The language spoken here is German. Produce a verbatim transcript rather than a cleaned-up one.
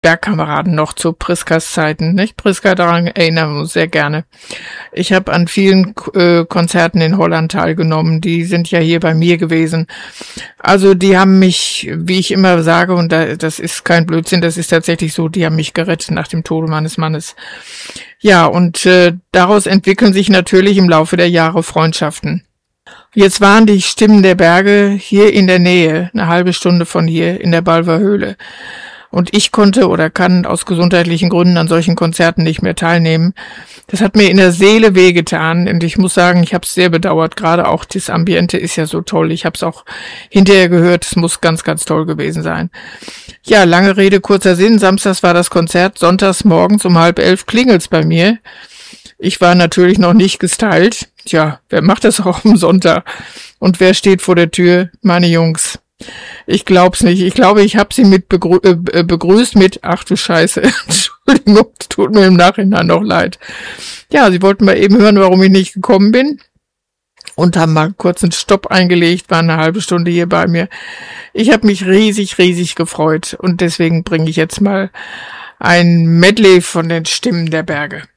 Bergkameraden noch zu Priskas Zeiten, nicht? Priska, daran erinnern wir uns sehr gerne. Ich habe an vielen äh, Konzerten in Holland teilgenommen, die sind ja hier bei mir gewesen. Also die haben mich, wie ich immer sage, und da, das ist kein Blödsinn, das ist tatsächlich so, die haben mich gerettet nach dem Tode meines Mannes. Ja, und äh, daraus entwickeln sich natürlich im Laufe der Jahre Freundschaften. Jetzt waren die Stimmen der Berge hier in der Nähe, eine halbe Stunde von hier, in der Balver Höhle. Und ich konnte oder kann aus gesundheitlichen Gründen an solchen Konzerten nicht mehr teilnehmen. Das hat mir in der Seele wehgetan. Und ich muss sagen, ich habe es sehr bedauert. Gerade auch das Ambiente ist ja so toll. Ich habe es auch hinterher gehört. Es muss ganz, ganz toll gewesen sein. Ja, lange Rede, kurzer Sinn. Samstags war das Konzert. Sonntags morgens um halb elf klingelt's bei mir. Ich war natürlich noch nicht gestylt. Tja, wer macht das auch am Sonntag? Und wer steht vor der Tür? Meine Jungs. Ich glaub's nicht. Ich glaube, ich habe sie mit begrü äh, begrüßt mit, ach du Scheiße, Entschuldigung, tut mir im Nachhinein noch leid. Ja, sie wollten mal eben hören, warum ich nicht gekommen bin und haben mal kurz einen Stopp eingelegt, waren eine halbe Stunde hier bei mir. Ich habe mich riesig, riesig gefreut und deswegen bringe ich jetzt mal ein Medley von den Stimmen der Berge.